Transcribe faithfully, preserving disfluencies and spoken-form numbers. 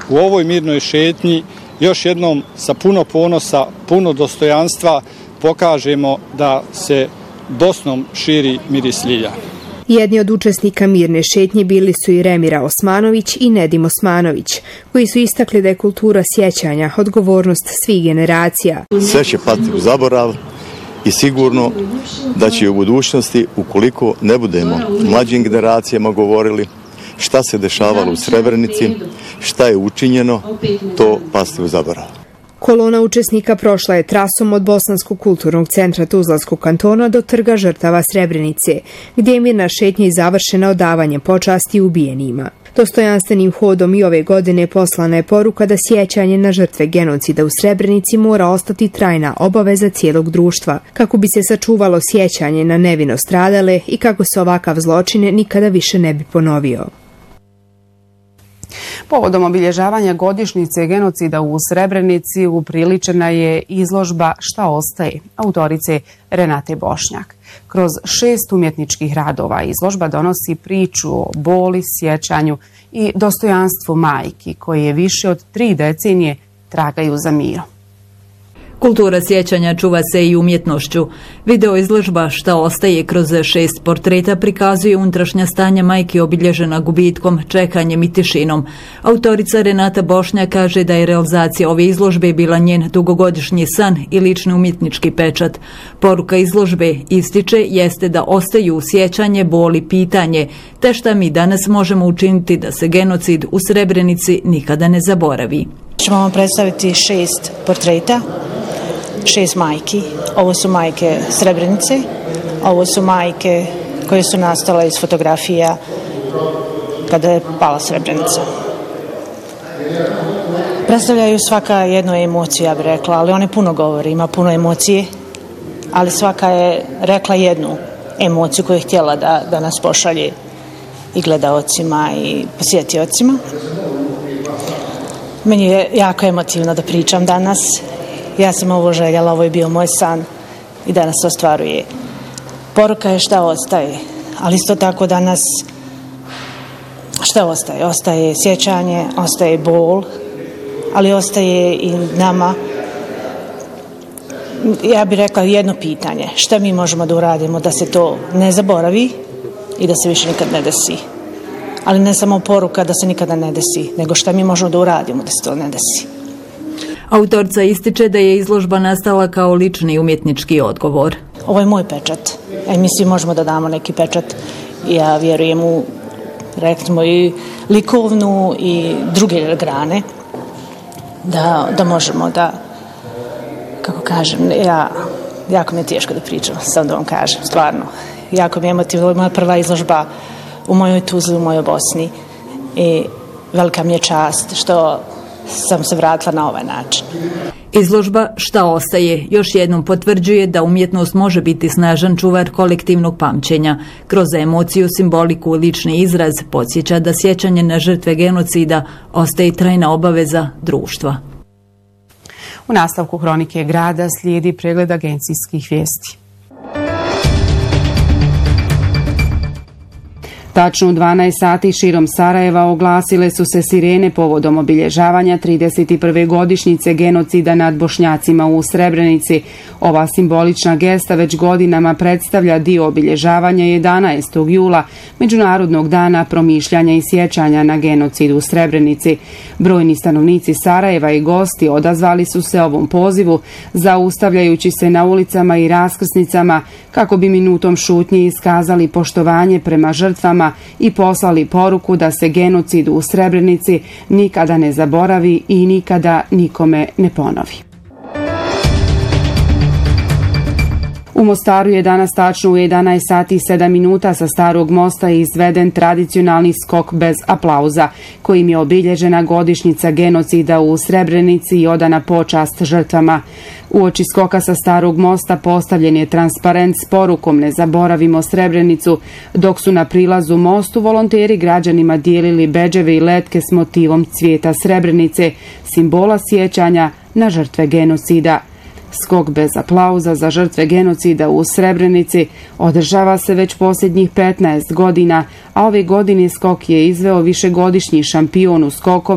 u ovoj mirnoj šetnji još jednom sa puno ponosa, puno dostojanstva pokažemo da se Bosnom širi miris ljilja. Jedni od učesnika mirne šetnje bili su i Remira Osmanović i Nedim Osmanović, koji su istakli da je kultura sjećanja odgovornost svih generacija. Sve će pati u zaborav i sigurno da će u budućnosti, ukoliko ne budemo mlađim generacijama govorili šta se dešavalo u Srebrenici, šta je učinjeno, to pasti u zaborav. Kolona učesnika prošla je trasom od Bosanskog kulturnog centra Tuzlanskog kantona do trga žrtava Srebrenice, gdje je mirna šetnja i završena odavanjem počasti ubijenima. Dostojanstvenim hodom i ove godine poslana je poruka da sjećanje na žrtve genocida u Srebrenici mora ostati trajna obaveza cijelog društva, kako bi se sačuvalo sjećanje na nevino stradale i kako se ovakav zločin nikada više ne bi ponovio. Povodom obilježavanja godišnjice genocida u Srebrenici upriličena je izložba Šta ostaje autorice Renate Bošnjak. Kroz šest umjetničkih radova izložba donosi priču o boli, sjećanju i dostojanstvu majki koje više od tri decenije tragaju za mirom. Kultura sjećanja čuva se i umjetnošću. Video izložba Šta ostaje kroz šest portreta prikazuje unutrašnja stanja majke obilježena gubitkom, čekanjem i tišinom. Autorica Renata Bošnjak kaže da je realizacija ove izložbe bila njen dugogodišnji san i lični umjetnički pečat. Poruka izložbe, ističe, jeste da ostaju u sjećanje, boli, pitanje, te šta mi danas možemo učiniti da se genocid u Srebrenici nikada ne zaboravi. Ćemo vam predstaviti šest portreta, šest majki. Ovo su majke Srebrenice, ovo su majke koje su nastale iz fotografija kada je pala Srebrenica. Predstavljaju svaka jednu emociju, ja bih rekla, ali one puno govore, ima puno emocije, ali svaka je rekla jednu emociju koju je htjela da, da nas pošalje i gledaocima i posjetiocima. Meni je jako emotivno da pričam danas. Ja sam ovo željela, ovo je bio moj san i danas se ostvaruje. Poruka je šta ostaje, ali isto tako danas šta ostaje? Ostaje sjećanje, ostaje bol, ali ostaje i nama, ja bih rekla, jedno pitanje. Šta mi možemo da uradimo da se to ne zaboravi i da se više nikad ne desi? Ali ne samo poruka da se nikada ne desi, nego šta mi možemo da uradimo da se to ne desi. Autorca ističe da je izložba nastala kao lični umjetnički odgovor. Ovo je moj pečat. E, mi svi možemo da damo neki pečat. Ja vjerujem u, rekli i likovnu i druge grane, da, da možemo da, kako kažem, ja, jako mi je teško da pričam, sam da vam kažem, stvarno. Jako mi je emotivno, ovo je moja prva izložba u mojoj Tuzli, u mojoj Bosni i velika mi je čast što sam se vratila na ovaj način. Izložba Šta ostaje još jednom potvrđuje da umjetnost može biti snažan čuvar kolektivnog pamćenja. Kroz emociju, simboliku i lični izraz podsjeća da sjećanje na žrtve genocida ostaje trajna obaveza društva. U nastavku Hronike grada slijedi pregled agencijskih vijesti. Tačno u dvanaest sati širom Sarajeva oglasile su se sirene povodom obilježavanja trideset prve godišnjice genocida nad Bošnjacima u Srebrenici. Ova simbolična gesta već godinama predstavlja dio obilježavanja jedanaestog jula, Međunarodnog dana promišljanja i sjećanja na genocid u Srebrenici. Brojni stanovnici Sarajeva i gosti odazvali su se ovom pozivu, zaustavljajući se na ulicama i raskrsnicama kako bi minutom šutnje iskazali poštovanje prema žrtvama i poslali poruku da se genocid u Srebrenici nikada ne zaboravi i nikada nikome ne ponovi. U Mostaru je danas tačno u jedanaest sati i sedam minuta sa Starog mosta izveden tradicionalni skok bez aplauza, kojim je obilježena godišnjica genocida u Srebrenici i odana počast žrtvama. Uoči skoka sa Starog mosta postavljen je transparent s porukom Ne zaboravimo Srebrenicu, dok su na prilazu mostu volonteri građanima dijelili bedževe i letke s motivom cvijeta Srebrenice, simbola sjećanja na žrtve genocida. Skok bez aplauza za žrtve genocida u Srebrenici održava se već posljednjih petnaest godina, a ove godine skok je izveo višegodišnji šampion u skokova